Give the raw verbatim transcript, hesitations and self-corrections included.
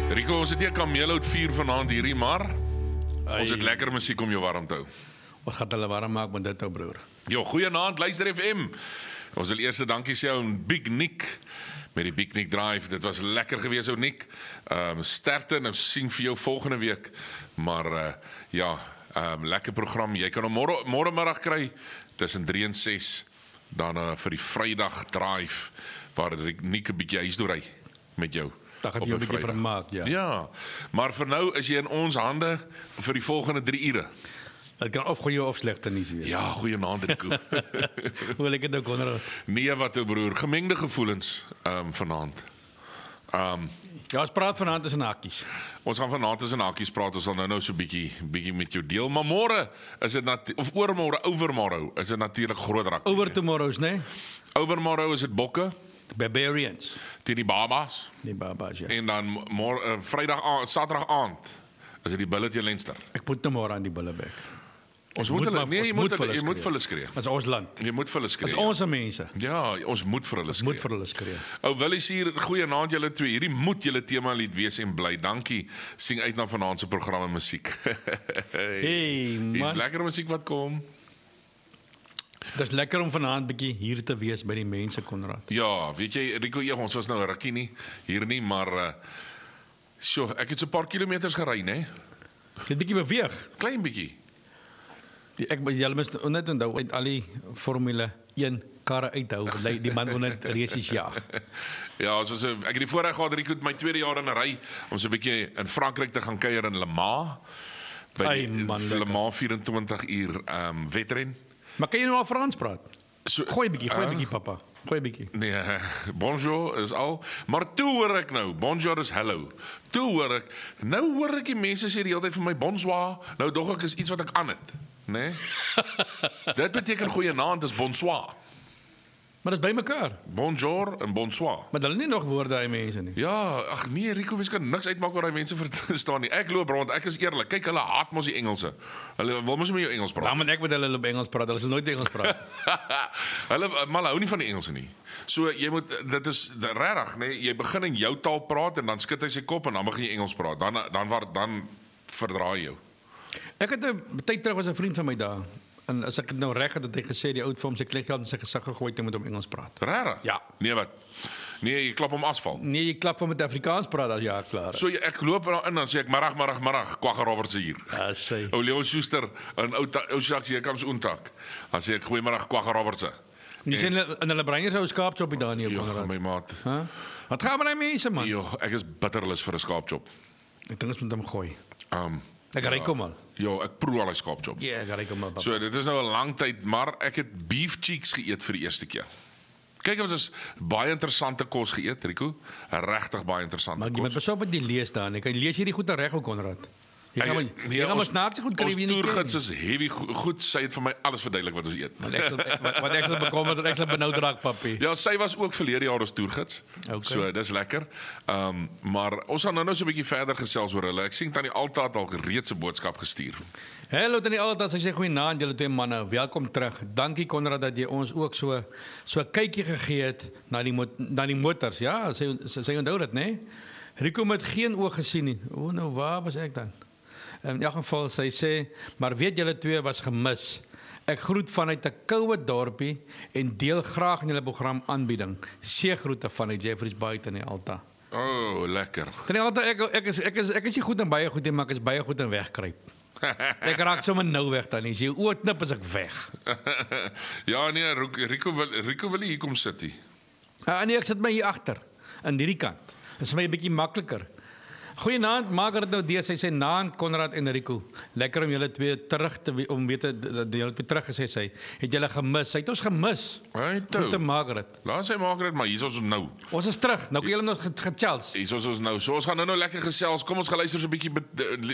Rico, ons het nie 'n kameelhout vier vanaand hierdie, maar Ai. ons het lekker musiek om jou warm te hou. Wat gaat hulle warm maak met dit ou broer? Jo, goeienaand, luister F M. Ons wil eers dankie sê aan Big Nick met die Big Nick Drive. Dit was lekker gewees ou Nick. Ehm um, sterkte, nou sien vir jou volgende week. Maar uh, ja, ehm um, lekker program. Jy kan hom môre môre middag kry tussen drie en ses dan uh, vir die Vrydag Drive waar Nick 'n bietjie huis toe ry met jou. Dat gaat op jy 'n een bietjie Vrydag. vermaak, ja. Ja, maar vir nou is jy in ons hande vir die volgende drie ure. Dit kan of goeie of slegte nuus wees. Ja, goeienaand Rico. Hoe wil ek dit nou kon? Nee, wat ou broer, gemengde gevoelens ehm um, vanaand. Ehm um, Ja, ons praat vanaand tussen hakies. ons gaan vanaand tussen hakies praat. Ons sal nou nou so bietjie bietjie met jou deel, maar môre is dit nat of oormôre, overmôre is dit natuurlik groot rak. Over tomorrows, né? Nee? Overmôre is dit bokke Barbarians. teen die babas Die babas, ja. en dan môre uh, Vrydag aand, Saterdag aand is dit die bulle teen Leinster. Ek moet nou môre aan die bullebek. Ons moet moet hulle maar- nee, ons jy moet moet vir hulle hulle jy moet skree. vir hulle skree. Dis ons land. Jy moet vir hulle skree. Dis ons mense. Ja, ons moet vir hulle skree. Moet vir hulle skree. Ou Willie sê hier, goeienaand julle twee. Hierdie moet julle tema lied wees en bly. Dankie. Sien uit na vanaand se programme musiek. Hey, Dis man. lekker musiek wat kom. Dis lekker om vanaand bietjie hier te wees by die mense, Konrad. Ja, weet jy Rico, ja, ons was nou 'n rukkie nie hier nie, maar uh sjo, ek het so 'n paar kilometers gery, né? Ek het bietjie beweeg. Klein bietjie. Die, ek julle moet net onthou uit al die Formule een karre uithou, lê die man onder resies ja. Ja, ons was 'n ek het die voorreg gehad Rico my tweede jaar in 'n ry om so 'n bietjie in Frankryk te gaan kuier in Le Mans. By Ai, die man, Le lekker. Mans vierentwintig uur ehm um, wedren. Maar kan jy nou al Frans praat? So, Gooi 'n bietjie, gooi 'n uh, bietjie pappa. Gooi 'n bietjie. Nee, bonjour is al. Maar toe hoor ek nou, bonjour is hello. Toe hoor ek, nou hoor ek die mense sê die hele tyd vir my bonsoir. Nou dog ek is iets wat ek aan het, né? Nee? Dit beteken goeienaand is bonsoir. Maar dis by mekaar. Bonjour en bonsoir. Maar hulle nie nog woorde hy mense nie. Ja, ag nee, Rico, mens kan niks uitmaak oor daai mense verstaan nie. Ek loop rond, ek is eerlik. Kyk, hulle haat mos die Engelse. Hulle wil mos nie met jou Engels praat. Ja, maar ek moet hulle op Engels praat. Hulle sal nooit Engels praat. Hulle maar hulle hou nie van die Engelse nie. So jy moet dit is regtig, nê, nee, jy begin in jou taal praat en dan skud hy sy kop en dan begin jy Engels praat. Dan dan waar dan verdraai jou. Ek het 'n tyd terug was 'n vriend van my daar. En as ek dit nou reg het, het hy gesê die oud vir hom sy kletgeld in sy gesig gegooi het en met hom Engels praat. Regtig? Ja. Nee, wat? Nee, jy klap hom asfalt. Nee, jy klap hom met Afrikaans praat as ja, klaar. So jy, ek loop er in dan sê ek middag, middag, middag, Kwagga Roberts hier. Ja, sê. Ou Leon Schuster in ou ta- ou Jacques hier comes Untak. Dan sê ek goeiemiddag Kwagga Roberts. Nie sien hulle in hulle breine sou skaapchop by Daniel Ja, Konrad. my maat. Hæ? Wat gaan met die mense man? Jo, ek is bitterlus vir 'n skaapchop. Ek dink ons moet hom gooi. Um Ek ry kom al. Jo, ek proe al die skaapchop. Ja, ek ry kom al. So dit is nou 'n lang tyd, maar ek het beef cheeks geëet vir die eerste keer. Kyk, ons is baie interessante kos geëet, Rico. Regtig baie interessante Maar jy moet kos. besop met die lees daar. Ek lees hierdie goed reg ook Konrad. Jy gaan maar Nee, jy gaan maar ons- snaaks goed kry Ons wie nie ken toergids nie. is heavy go- goed. Sy het vir my alles verduidelik wat ons eet. Wat ek sal wat- wat ek sal bekommer, ek sal benoud raak papi. Ja, sy was ook verlede jaar ons toergids. Okay. So dis lekker. Ehm um, maar ons gaan nou nou so 'n bietjie verder gesels oor hulle. Ek sien tannie Alta het al reeds 'n boodskap gestuur. Hallo tannie Alta, sy sê goeienaand julle twee manne. Welkom terug. Dankie Konrad dat jy ons ook so so 'n kykie gegee het na die mot, na die motors. Ja, sy sy, sy onthou dit, né? Nee? Rico het geen oog gesien nie. O, nou waar was ek dan? In elk geval sy sê, maar weet julle twee was gemis. Ek groet vanuit 'n koue dorpie en deel graag in julle program aanbieding. Seëgroete vanuit Jeffreys Bay tannie Alta. O, oh, lekker. Tannie Alta, ek ek is ek is ek is nie goed in baie goed nie, maar ek is baie goed in wegkruip. Ek raak sommer nou weg dan. As jy oor knip is ek weg. Ja, nee, Rico wil Rico wil hier kom sit. Hier. Ah nee, ek sit my hier agter aan hierdie kant. Dit is vir my 'n bietjie makliker. Goeienaand, Margaret nou deur, sy sê naam Konrad en Rico. Lekker om julle twee terug te we- om weet dat julle twee terug gesê sy. Het julle gemis? Sy het ons gemis. Hey, Goeie toe. Margaret. Laat sy maak dit, maar hier is ons nou. Ons is terug. Nou kan julle nog gechels. Hier is ons nou. So ons gaan nou nou lekker gesels. Kom ons gaan luister so 'n bietjie